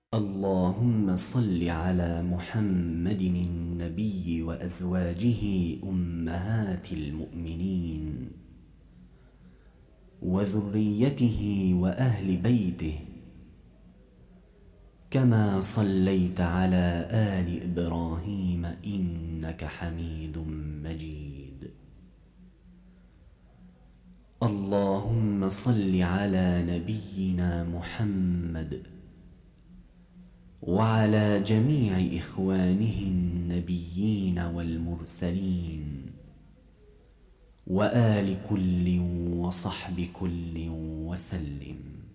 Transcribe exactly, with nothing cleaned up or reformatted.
اللهم صل على محمد النبي وأزواجه أمهات المؤمنين وذريته وأهل بيته، كما صليت على آل إبراهيم إنك حميد مجيد. اللهم صل على نبينا محمد وعلى جميع إخوانه النبيين والمرسلين وآل كل وصحب كل وسلم.